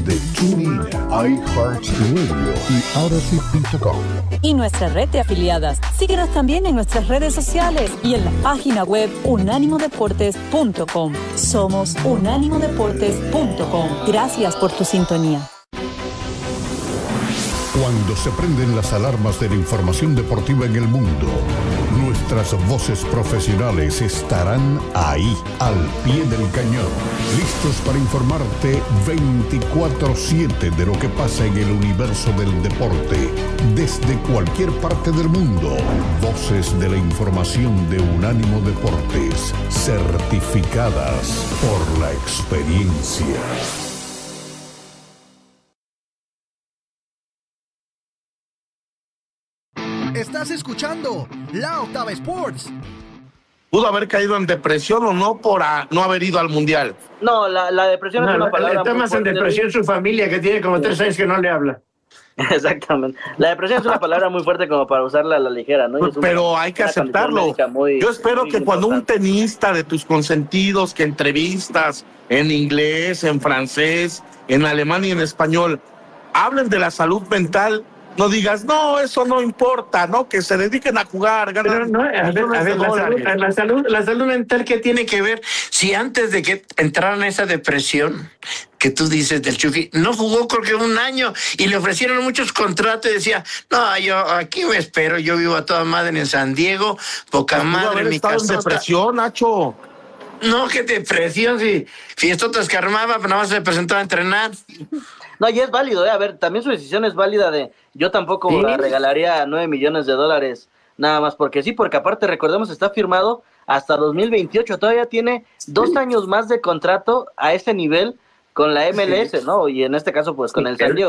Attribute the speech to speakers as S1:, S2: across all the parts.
S1: podcast de Tuning, iHeartRadio y Odyssey.com.
S2: Y nuestra red de afiliadas. Síguenos también en nuestras redes sociales y en la página web unánimodeportes.com. Somos unánimodeportes.com. Gracias por tu sintonía.
S1: Cuando se prenden las alarmas de la información deportiva en el mundo, nuestras voces profesionales estarán ahí, al pie del cañón, listos para informarte 24/7 de lo que pasa en el universo del deporte, desde cualquier parte del mundo. Voces de la información de Unánimo Deportes, certificadas por la experiencia.
S3: Estás escuchando La Octava Sports.
S4: Pudo haber caído en depresión o no por no haber ido al Mundial.
S5: No, la depresión es una palabra.
S6: Está más en depresión su familia, que tiene como 3 años que no le habla.
S5: Exactamente. La depresión es una palabra muy fuerte como para usarla a la ligera, ¿no?
S4: Pero hay que aceptarlo. Yo espero que cuando un tenista de tus consentidos que entrevistas en inglés, en francés, en alemán y en español hablen de la salud mental, no digas, no, eso no importa, ¿no? Que se dediquen a jugar, ganar.
S6: Pero no, la salud mental, ¿qué tiene que ver? Si antes de que entraran esa depresión que tú dices del Chucky, no jugó creo que 1 año y le ofrecieron muchos contratos y decía, no, yo aquí me espero, yo vivo a toda madre en San Diego, poca madre en mi casa.
S4: ¿Estado en depresión, Nacho?
S6: No, qué depresión, si esto te escarmaba, pero nada más se presentaba a entrenar.
S5: No, y es válido, a ver, también su decisión es válida yo tampoco la regalaría $9 millones, nada más porque sí, porque aparte recordemos está firmado hasta 2028, todavía tiene 2 años más de contrato a ese nivel con la MLS, ¿no? Y en este caso pues con el San Diego.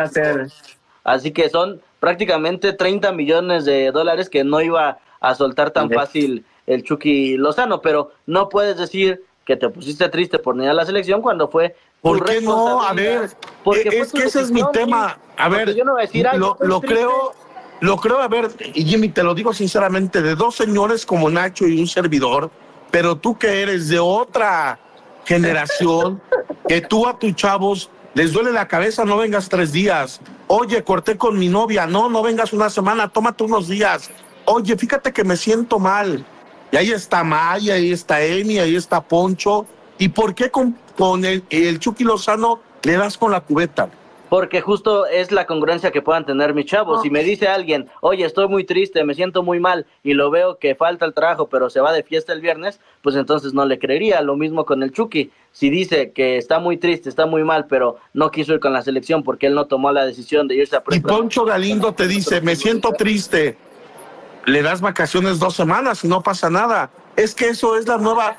S5: Así que son prácticamente $30 millones que no iba a soltar tan fácil el Chucky Lozano, pero no puedes decir que te pusiste triste por no ir a la selección cuando fue.
S4: ¿Por qué no? A ver, es que ese es mi tema. A ver,
S5: yo no voy a decir,
S4: lo creo, a ver, y Jimmy, te lo digo sinceramente, de 2 señores como Nacho y un servidor, pero tú que eres de otra generación, que tú a tus chavos les duele la cabeza, no vengas 3 días. Oye, corté con mi novia, no vengas 1 semana, tómate unos días. Oye, fíjate que me siento mal. Y ahí está Maya, ahí está Emi, ahí está Poncho. ¿Y por qué con el Chucky Lozano le das con la cubeta?
S5: Porque justo es la congruencia que puedan tener mis chavos. Si me dice alguien, oye, estoy muy triste, me siento muy mal, y lo veo que falta el trabajo, pero se va de fiesta el viernes, pues entonces no le creería. Lo mismo con el Chucky. Si dice que está muy triste, está muy mal, pero no quiso ir con la selección porque él no tomó la decisión de irse a
S4: Y Poncho Galindo te dice, me siento triste, le das vacaciones 2 semanas y no pasa nada. Es que eso es la nueva...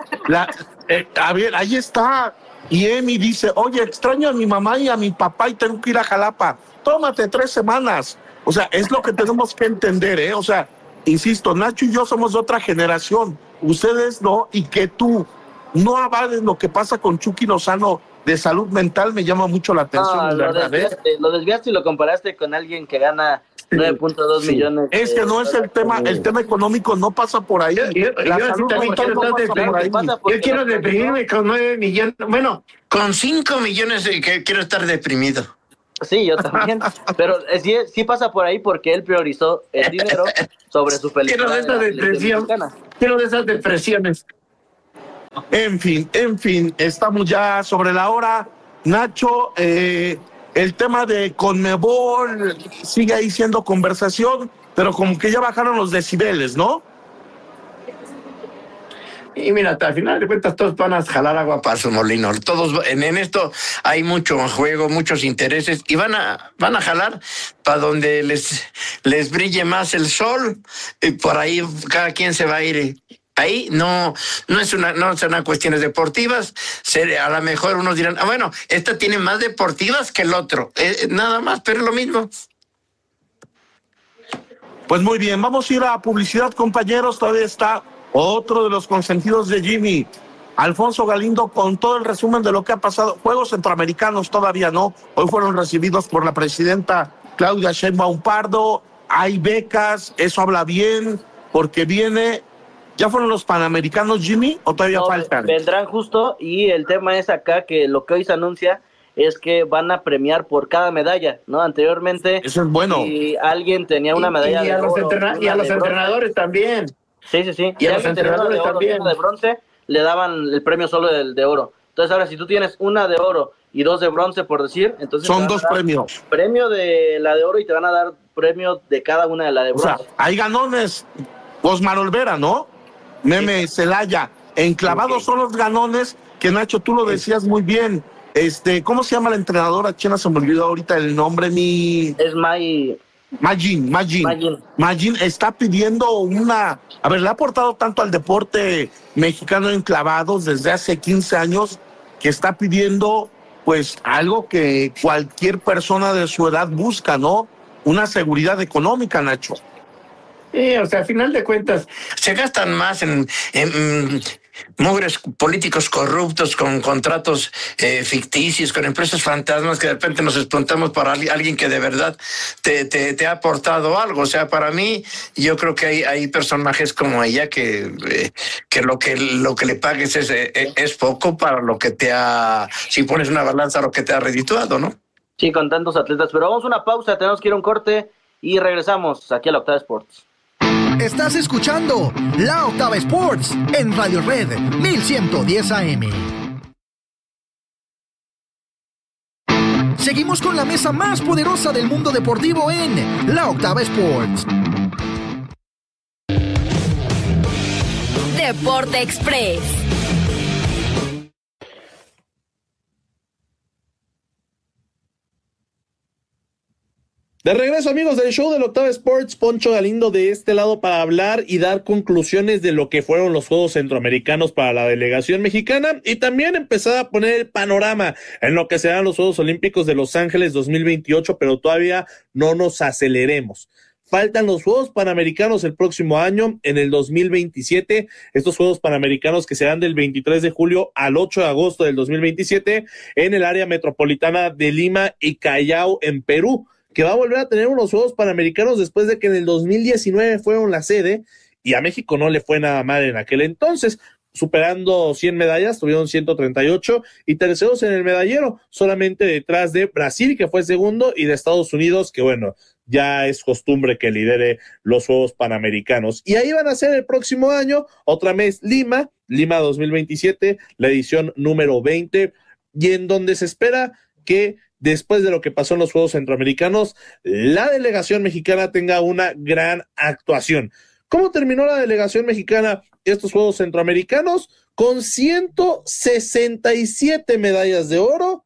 S4: a ver, ahí está. Y Emi dice, oye, extraño a mi mamá y a mi papá y tengo que ir a Jalapa. Tómate 3 semanas. O sea, es lo que tenemos que entender, ¿eh? O sea, insisto, Nacho y yo somos de otra generación. Ustedes no, y que tú no avales lo que pasa con Chucky Lozano de salud mental me llama mucho la atención.
S5: Lo desviaste y lo comparaste con alguien que gana 9.2 millones.
S4: Es que no es el tema económico no pasa por ahí.
S6: Yo quiero deprimirme con 9 millones, bueno, con 5 millones que quiero estar deprimido.
S5: Sí, yo también, pero sí pasa por ahí porque él priorizó el dinero sobre su felicidad.
S6: Quiero de esas depresiones.
S4: En fin, estamos ya sobre la hora. Nacho, el tema de Conmebol sigue ahí siendo conversación, pero como que ya bajaron los decibeles, ¿no?
S6: Y mira, al final de cuentas todos van a jalar agua para su molino. Todos en esto hay mucho juego, muchos intereses y van a jalar para donde les brille más el sol y por ahí cada quien se va a ir. Ahí no son cuestiones deportivas. A lo mejor unos dirán, bueno, esta tiene más deportivas que el otro. Nada más, pero es lo mismo.
S4: Pues muy bien, vamos a ir a publicidad, compañeros. Todavía está otro de los consentidos de Jimmy, Alfonso Galindo, con todo el resumen de lo que ha pasado. Juegos Centroamericanos todavía no. Hoy fueron recibidos por la presidenta Claudia Sheinbaum Pardo. Hay becas, eso habla bien, porque viene... ¿Ya fueron los Panamericanos, Jimmy, o todavía faltan?
S5: Vendrán justo, y el tema es acá que lo que hoy se anuncia es que van a premiar por cada medalla, ¿no? Anteriormente,
S4: eso es bueno.
S5: si alguien tenía una medalla
S6: y a
S5: de oro,
S6: y a los entrenadores también.
S5: Sí.
S6: Y
S5: Si
S6: a los
S5: alguien tenía una de
S6: entrenadores
S5: oro y
S6: también.
S5: una de bronce, le daban el premio solo del de oro. Entonces ahora si tú tienes una de oro y dos de bronce, por decir, entonces
S4: son 2 premios.
S5: Premio de la de oro y te van a dar premio de cada una de la de bronce.
S4: O sea, hay ganones. Osmar Olvera, ¿no? Meme Celaya. Enclavados son los ganones que, Nacho, tú lo decías muy bien. ¿Cómo se llama la entrenadora china? Se me olvidó ahorita el nombre.
S5: Es
S4: Magin está pidiendo le ha aportado tanto al deporte mexicano en clavados desde hace 15 años que está pidiendo pues algo que cualquier persona de su edad busca, ¿no? Una seguridad económica, Nacho.
S6: Sí, o sea, a final de cuentas, se gastan más en mugres políticos corruptos con contratos ficticios, con empresas fantasmas que de repente nos espantamos para alguien que de verdad te ha aportado algo. O sea, para mí, yo creo que hay personajes como ella que lo que le pagues es poco para lo que si pones una balanza, lo que te ha redituado, ¿no?
S5: Sí, con tantos atletas. Pero vamos a una pausa, tenemos que ir a un corte y regresamos aquí a la Octava Sports.
S3: Estás escuchando La Octava Sports en Radio Red 1110 AM. Seguimos con la mesa más poderosa del mundo deportivo en La Octava Sports.
S7: Deporte Express.
S8: De regreso, amigos del show de la Octava Sports, Poncho Galindo de este lado para hablar y dar conclusiones de lo que fueron los Juegos Centroamericanos para la delegación mexicana y también empezar a poner el panorama en lo que serán los Juegos Olímpicos de Los Ángeles 2028, pero todavía no nos aceleremos. Faltan los Juegos Panamericanos el próximo año, en el 2027, estos Juegos Panamericanos que serán del 23 de julio al 8 de agosto del 2027 en el área metropolitana de Lima y Callao en Perú, que va a volver a tener unos Juegos Panamericanos después de que en el 2019 fueron la sede y a México no le fue nada mal en aquel entonces, superando 100 medallas, tuvieron 138 y terceros en el medallero, solamente detrás de Brasil, que fue segundo, y de Estados Unidos, que bueno, ya es costumbre que lidere los Juegos Panamericanos. Y ahí van a ser el próximo año, otra vez Lima 2027, la edición número 20, y en donde se espera que después de lo que pasó en los Juegos Centroamericanos, la delegación mexicana tenga una gran actuación. ¿Cómo terminó la delegación mexicana estos Juegos Centroamericanos? Con 167 medallas de oro,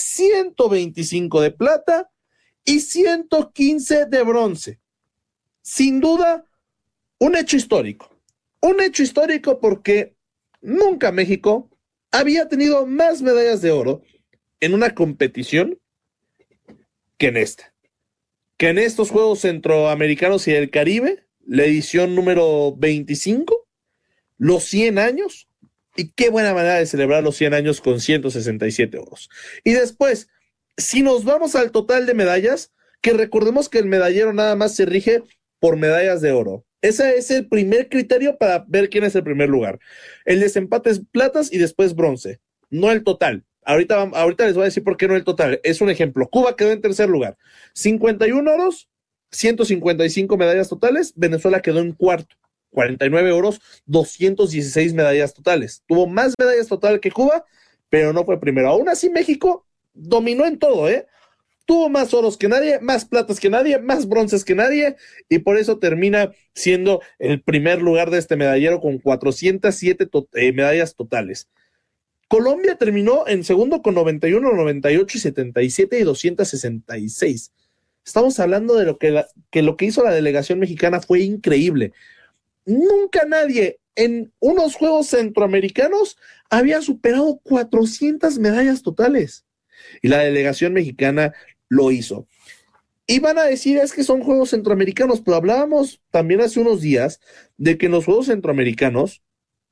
S8: 125 de plata y 115 de bronce. Sin duda, un hecho histórico. Un hecho histórico porque nunca México había tenido más medallas de oro en una competición que en esta. Que en estos Juegos Centroamericanos y del Caribe, la edición número 25, los 100 años, y qué buena manera de celebrar los 100 años con 167 oros. Y después, si nos vamos al total de medallas, que recordemos que el medallero nada más se rige por medallas de oro. Ese es el primer criterio para ver quién es el primer lugar. El desempate es platas y después bronce, no el total. Ahorita les voy a decir por qué no el total. Es un ejemplo. Cuba quedó en tercer lugar. 51 oros, 155 medallas totales. Venezuela quedó en cuarto. 49 oros, 216 medallas totales. Tuvo más medallas total que Cuba, pero no fue primero. Aún así, México dominó en todo, ¿eh? Tuvo más oros que nadie, más platas que nadie, más bronces que nadie, y por eso termina siendo el primer lugar de este medallero con 407 medallas totales. Colombia terminó en segundo con 91, 98 y 77 y 266. Estamos hablando de lo que hizo la delegación mexicana fue increíble. Nunca nadie en unos Juegos Centroamericanos había superado 400 medallas totales. Y la delegación mexicana lo hizo. Y van a decir, es que son Juegos Centroamericanos, pero hablábamos también hace unos días de que en los Juegos Centroamericanos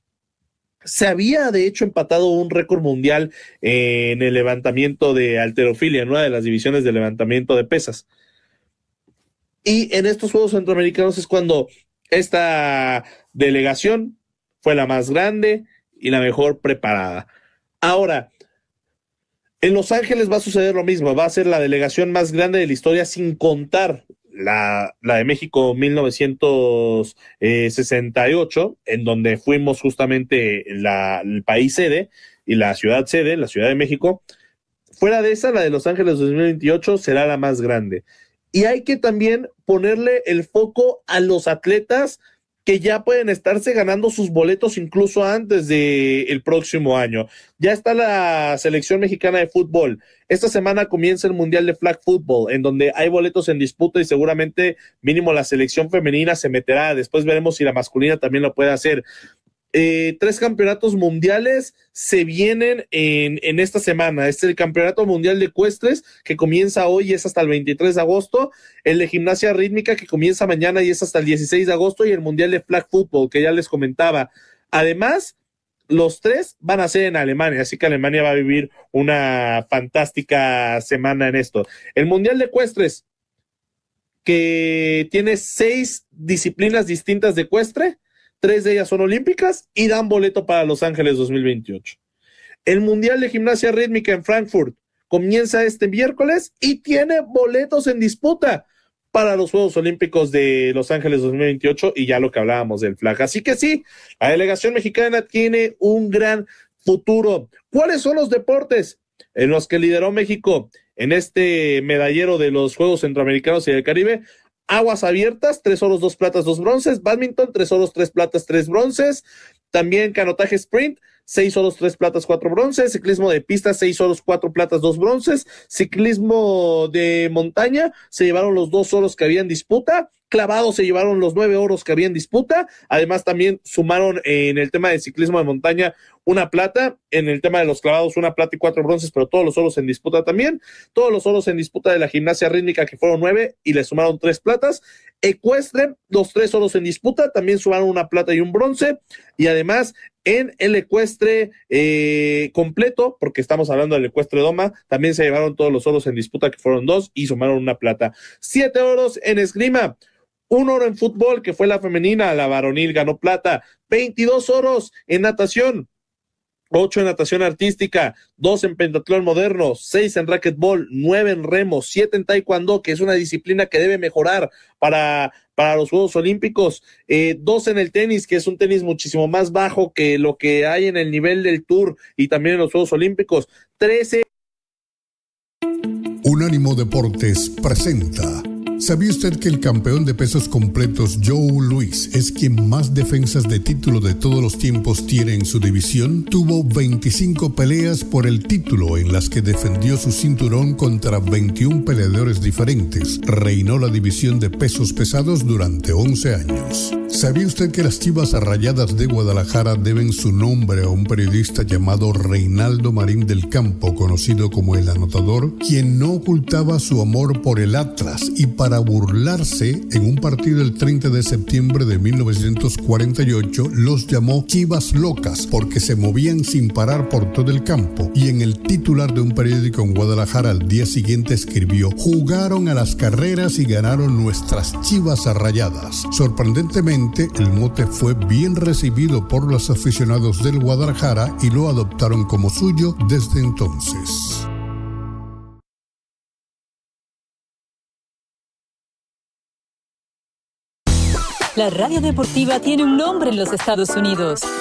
S8: se había de hecho empatado un récord mundial en el levantamiento de halterofilia, en una de las divisiones de levantamiento de pesas. Y en estos Juegos Centroamericanos es cuando esta delegación fue la más grande y la mejor preparada. Ahora, En Los Ángeles va a suceder lo mismo, va a ser la delegación más grande de la historia sin contar la de México 1968, en donde fuimos justamente el país sede y la ciudad sede, la Ciudad de México. Fuera de esa, la de Los Ángeles 2028 será la más grande. Y hay que también ponerle el foco a los atletas que ya pueden estarse ganando sus boletos incluso antes del próximo año. Ya está la selección mexicana de fútbol. Esta semana comienza el Mundial de Flag Football, en donde hay boletos en disputa y seguramente mínimo la selección femenina se meterá. Después veremos si la masculina también lo puede hacer. 3 campeonatos mundiales se vienen en esta semana. Este es el Campeonato Mundial de Ecuestres, que comienza hoy y es hasta el 23 de agosto, el de Gimnasia Rítmica, que comienza mañana y es hasta el 16 de agosto, y el Mundial de Flag Football, que ya les comentaba. Además, los 3 van a ser en Alemania, así que Alemania va a vivir una fantástica semana en esto. El Mundial de Ecuestres, que tiene 6 disciplinas distintas de ecuestre, 3 de ellas son olímpicas y dan boleto para Los Ángeles 2028. El Mundial de Gimnasia Rítmica en Frankfurt comienza este miércoles y tiene boletos en disputa para los Juegos Olímpicos de Los Ángeles 2028 y ya lo que hablábamos del flag. Así que sí, la delegación mexicana tiene un gran futuro. ¿Cuáles son los deportes en los que lideró México en este medallero de los Juegos Centroamericanos y del Caribe? Aguas abiertas, 3 oros, 2 platas, 2 bronces. Bádminton, 3 oros, 3 platas, 3 bronces. También canotaje sprint, 6 oros, 3 platas, 4 bronces. Ciclismo de pista, 6 oros, 4 platas, 2 bronces. Ciclismo de montaña, se llevaron los 2 oros que había en disputa. Clavados se llevaron los 9 oros que había en disputa. Además, también sumaron en el tema de ciclismo de montaña una plata. En el tema de los clavados, una plata y 4 bronces, pero todos los oros en disputa también. Todos los oros en disputa de la gimnasia rítmica, que fueron 9, y le sumaron 3 platas. Ecuestre, los 3 oros en disputa, también sumaron una plata y un bronce. Y además, en el ecuestre completo, porque estamos hablando del ecuestre doma, también se llevaron todos los oros en disputa, que fueron 2, y sumaron una plata. 7 oros en esgrima. 1 oro en fútbol, que fue la femenina, la varonil ganó plata. 22 oros en natación, 8 en natación artística, 2 en pentatlón moderno, 6 en racquetball, 9 en remo, 7 en taekwondo, que es una disciplina que debe mejorar para los Juegos Olímpicos, 2 en el tenis, que es un tenis muchísimo más bajo que lo que hay en el nivel del Tour y también en los Juegos Olímpicos, 13.
S1: Unánimo Deportes presenta. ¿Sabía usted que el campeón de pesos completos Joe Louis es quien más defensas de título de todos los tiempos tiene en su división? Tuvo 25 peleas por el título en las que defendió su cinturón contra 21 peleadores diferentes. Reinó la división de pesos pesados durante 11 años. ¿Sabía usted que las Chivas Rayadas de Guadalajara deben su nombre a un periodista llamado Reinaldo Marín del Campo, conocido como El Anotador, quien no ocultaba su amor por el Atlas y para burlarse, en un partido el 30 de septiembre de 1948, los llamó Chivas Locas porque se movían sin parar por todo el campo? Y en el titular de un periódico en Guadalajara al día siguiente escribió: jugaron a las carreras y ganaron nuestras Chivas Rayadas. Sorprendentemente, el mote fue bien recibido por los aficionados del Guadalajara y lo adoptaron como suyo desde entonces.
S2: La radio deportiva tiene un nombre en los Estados Unidos.